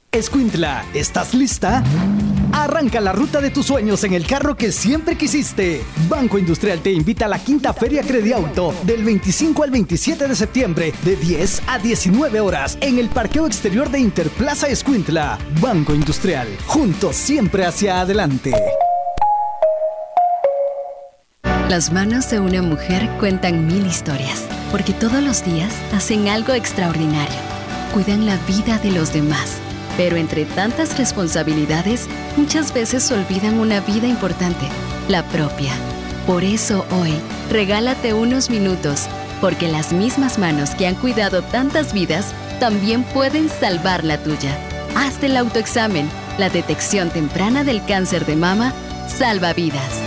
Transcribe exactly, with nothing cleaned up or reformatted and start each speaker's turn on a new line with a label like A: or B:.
A: Escuintla, ¿estás lista? Arranca la ruta de tus sueños en el carro que siempre quisiste. Banco Industrial te invita a la quinta Feria Crediauto del veinticinco al veintisiete de septiembre de diez a diecinueve horas en el parqueo exterior de Interplaza Escuintla. Banco Industrial, juntos siempre hacia adelante.
B: Las manos de una mujer cuentan mil historias, porque todos los días hacen algo extraordinario. Cuidan la vida de los demás. Pero entre tantas responsabilidades, muchas veces olvidan una vida importante, la propia. Por eso hoy, regálate unos minutos, porque las mismas manos que han cuidado tantas vidas también pueden salvar la tuya. Hazte el autoexamen. La detección temprana del cáncer de mama salva vidas.